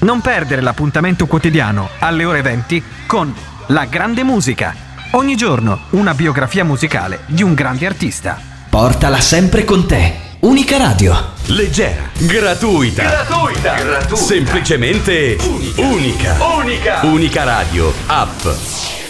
Non perdere l'appuntamento quotidiano alle ore 20 con La Grande Musica. Ogni giorno una biografia musicale di un grande artista. Portala sempre con te. Unica Radio. Leggera, gratuita. Semplicemente unica. Unica Radio, app.